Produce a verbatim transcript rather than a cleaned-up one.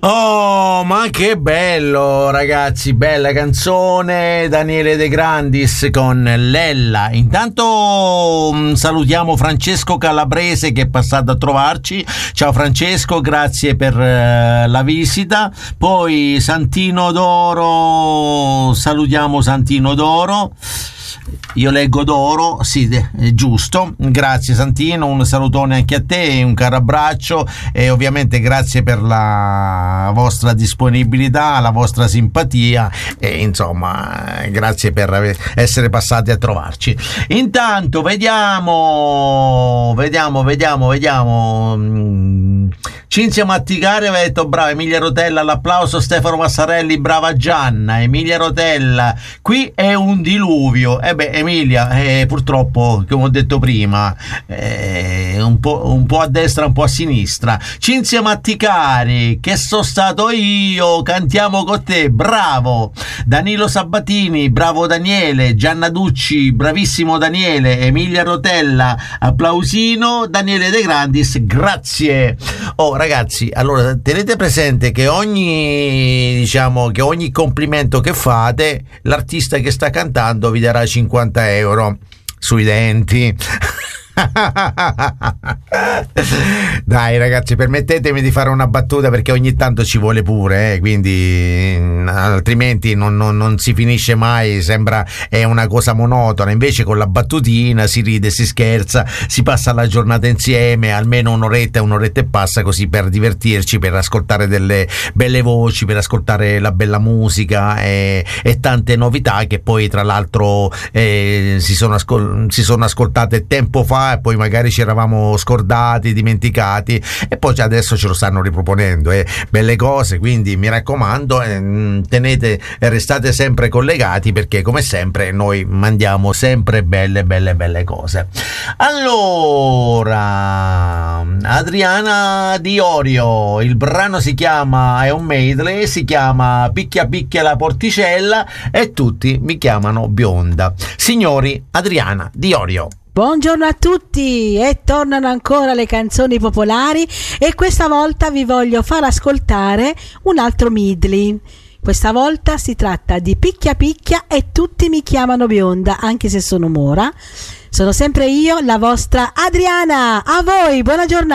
Oh, ma che bello, ragazzi, bella canzone, Daniele De Grandis con Lella. Intanto mh, salutiamo Francesco Calabrese che è passato a trovarci. Ciao Francesco, grazie per uh, la visita. Poi Santino D'Oro, salutiamo Santino D'Oro. Io leggo d'oro, sì, è giusto. Grazie Santino, un salutone anche a te, un caro abbraccio e ovviamente grazie per la vostra disponibilità, la vostra simpatia e insomma grazie per essere passati a trovarci. Intanto vediamo, vediamo, vediamo, vediamo. Cinzia Matticari aveva detto brava Emilia Rotella, l'applauso. Stefano Massarelli, brava Gianna. Emilia Rotella, qui è un diluvio. E eh beh Emilia, eh, purtroppo come ho detto prima, eh, un, po', un po' a destra un po' a sinistra. Cinzia Matticari, che sono stato io, cantiamo con te, bravo. Danilo Sabatini, bravo Daniele. Gianna Ducci, bravissimo Daniele. Emilia Rotella, applausino. Daniele De Grandis, grazie. Oh ragazzi, allora tenete presente che ogni diciamo che ogni complimento che fate, l'artista che sta cantando vi darà cinquanta euro sui denti. Dai ragazzi, permettetemi di fare una battuta perché ogni tanto ci vuole pure, eh, quindi altrimenti non, non, non si finisce mai, sembra è una cosa monotona. Invece con la battutina si ride, si scherza, si passa la giornata insieme, almeno un'oretta, un'oretta e passa, così per divertirci, per ascoltare delle belle voci, per ascoltare la bella musica e, e tante novità che poi tra l'altro eh, si, sono ascol- si sono ascoltate tempo fa e poi magari ci eravamo scordati, dimenticati e poi adesso ce lo stanno riproponendo, eh. Belle cose, quindi mi raccomando, eh, tenete e restate sempre collegati perché come sempre noi mandiamo sempre belle belle belle cose. Allora, Adriana Diorio, il brano si chiama, è un medley, si chiama Picchia Picchia la Porticella e tutti mi chiamano bionda. Signori, Adriana Diorio. Buongiorno a tutti e tornano ancora le canzoni popolari e questa volta vi voglio far ascoltare un altro medley. Questa volta si tratta di Picchia Picchia e tutti mi chiamano bionda, anche se sono mora. Sono sempre io, la vostra Adriana. A voi, buona giornata.